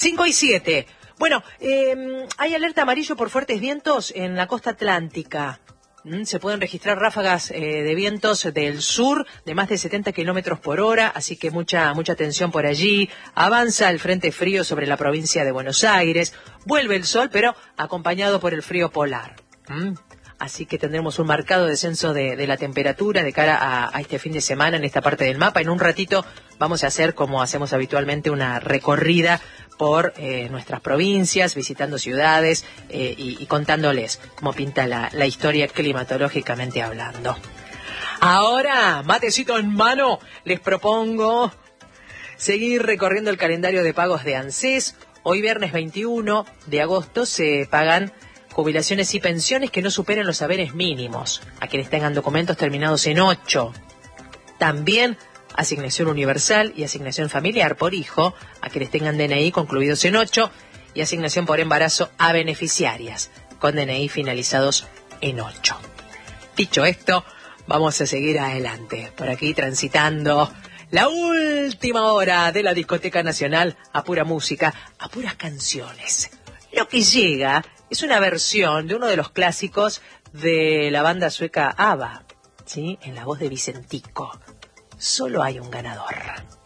5:07. Bueno, hay alerta amarillo por fuertes vientos en la costa atlántica. Se pueden registrar ráfagas de vientos del sur de más de 70 kilómetros por hora, así que mucha atención por allí. Avanza el frente frío sobre la provincia de Buenos Aires. Vuelve el sol, pero acompañado por el frío polar. Así que tendremos un marcado descenso de la temperatura de cara a este fin de semana en esta parte del mapa. En un ratito vamos a hacer, como hacemos habitualmente, una recorrida por nuestras provincias, visitando ciudades y contándoles cómo pinta la historia climatológicamente hablando. Ahora, matecito en mano, les propongo seguir recorriendo el calendario de pagos de ANSES. Hoy viernes 21 de agosto se pagan jubilaciones y pensiones que no superen los haberes mínimos, a quienes tengan documentos terminados en 8. También asignación universal y asignación familiar por hijo, a quienes tengan DNI concluidos en 8, y asignación por embarazo a beneficiarias, con DNI finalizados en 8. Dicho esto, vamos a seguir adelante, por aquí transitando la última hora de la Discoteca Nacional a pura música, a puras canciones. Lo que llega es una versión de uno de los clásicos de la banda sueca ABBA, ¿sí? En la voz de Vicentico. Solo hay un ganador.